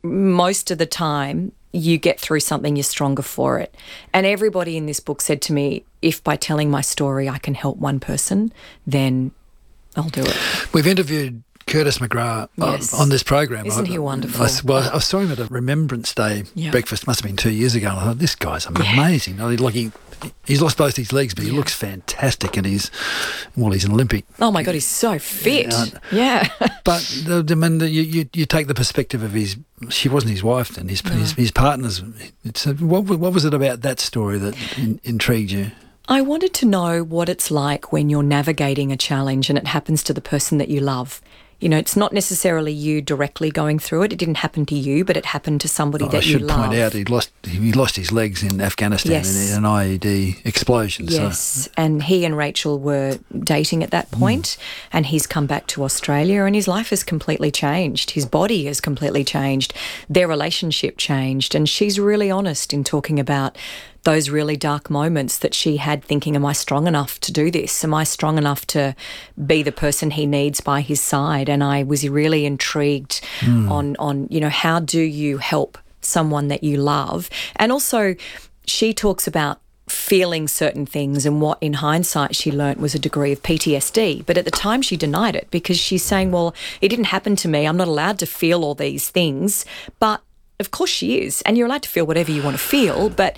most of the time you get through something, you're stronger for it. And everybody in this book said to me, if by telling my story I can help one person, then I'll do it. We've interviewed Curtis McGrath on this program. Isn't he wonderful? I saw him at a Remembrance Day breakfast, must have been 2 years ago, and I thought, this guy's amazing. He's lost both his legs, but he looks fantastic, and he's an Olympic. Oh my God, he's so fit. Yeah. But you take the perspective of she wasn't his wife then, his partner's. What was it about that story that intrigued you? I wanted to know what it's like when you're navigating a challenge and it happens to the person that you love. You know, it's not necessarily you directly going through it. It didn't happen to you, but it happened to somebody that you love. I should point out he lost his legs in Afghanistan in an IED explosion. Yes, so. And he and Rachel were dating at that point, and he's come back to Australia and his life has completely changed. His body has completely changed. Their relationship changed, and she's really honest in talking about those really dark moments that she had, thinking, am I strong enough to do this? Am I strong enough to be the person he needs by his side? And I was really intrigued on, you know, how do you help someone that you love? And also she talks about feeling certain things and what in hindsight she learnt was a degree of PTSD. But at the time she denied it because she's saying, well, it didn't happen to me. I'm not allowed to feel all these things. But of course she is. And you're allowed to feel whatever you want to feel, but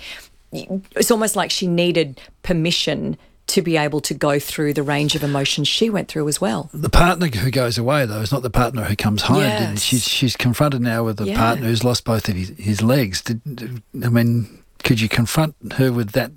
it's almost like she needed permission to be able to go through the range of emotions she went through as well. The partner who goes away, though, is not the partner who comes home. Yes. She's confronted now with a partner who's lost both of his legs. Could you confront her with that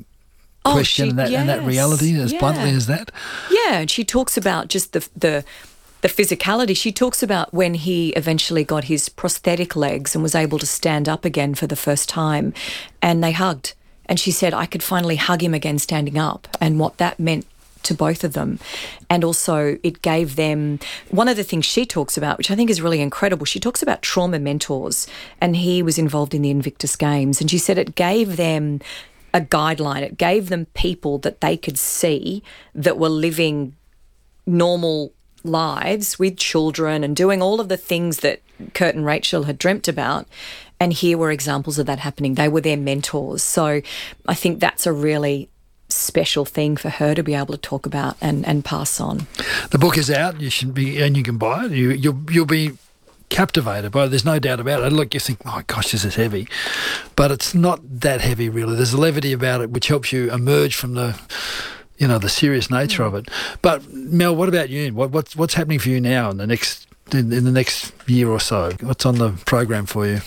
question and that reality as bluntly as that? Yeah, and she talks about just the physicality. She talks about when he eventually got his prosthetic legs and was able to stand up again for the first time, and they hugged. And she said, I could finally hug him again standing up, and what that meant to both of them. And also it gave them, one of the things she talks about, which I think is really incredible, she talks about trauma mentors, and he was involved in the Invictus Games, and she said it gave them a guideline. It gave them people that they could see that were living normal lives with children and doing all of the things that Kurt and Rachel had dreamt about. And here were examples of that happening. They were their mentors. So I think that's a really special thing for her to be able to talk about and pass on. The book is out. You can buy it. You'll be captivated by it. There's no doubt about it. Look, you think, oh gosh, this is heavy, but it's not that heavy really. There's a levity about it which helps you emerge from the serious nature of it. But Mel, what about you? What's happening for you now in the next year or so? What's on the program for you?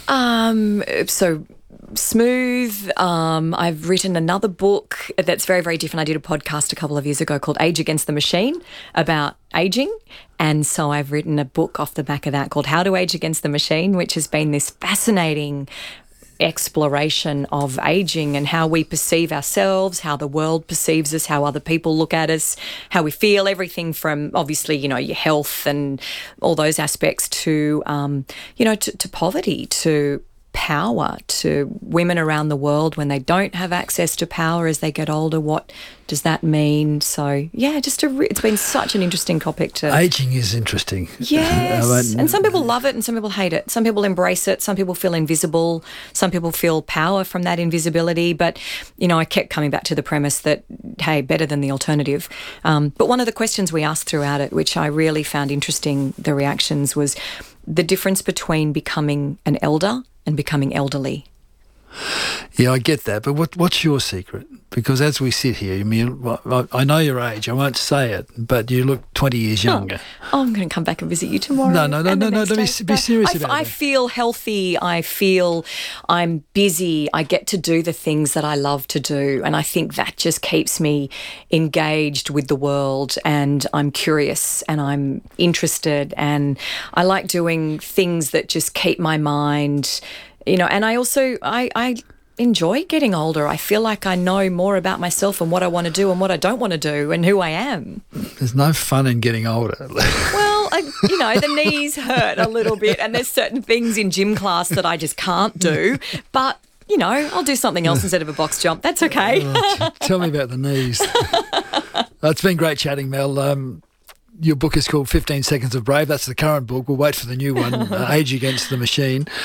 So Smooth. I've written another book that's very, very different. I did a podcast a couple of years ago called Age Against the Machine about aging. And so I've written a book off the back of that called How to Age Against the Machine, which has been this fascinating exploration of aging and how we perceive ourselves, how the world perceives us, how other people look at us, how we feel, everything from obviously, your health and all those aspects to, to poverty, to power, to women around the world when they don't have access to power as they get older. What does that mean? So, yeah, it's been such an interesting topic to... Ageing is interesting. Yes, and some people love it and some people hate it. Some people embrace it. Some people feel invisible. Some people feel power from that invisibility. But, I kept coming back to the premise that, hey, better than the alternative. But one of the questions we asked throughout it, which I really found interesting, the reactions, was the difference between becoming an elder and becoming elderly. Yeah, I get that. But what's your secret? Because as we sit here, I know your age. I won't say it, but you look 20 years younger. Oh, I'm going to come back and visit you tomorrow. No. Be serious about it. I feel healthy. I feel I'm busy. I get to do the things that I love to do. And I think that just keeps me engaged with the world. And I'm curious and I'm interested. And I like doing things that just keep my mind... and I also, I enjoy getting older. I feel like I know more about myself and what I want to do and what I don't want to do and who I am. There's no fun in getting older. Well, the knees hurt a little bit and there's certain things in gym class that I just can't do. But, I'll do something else instead of a box jump. That's okay. Tell me about the knees. It's been great chatting, Mel. Your book is called 15 Seconds of Brave. That's the current book. We'll wait for the new one, Age Against the Machine.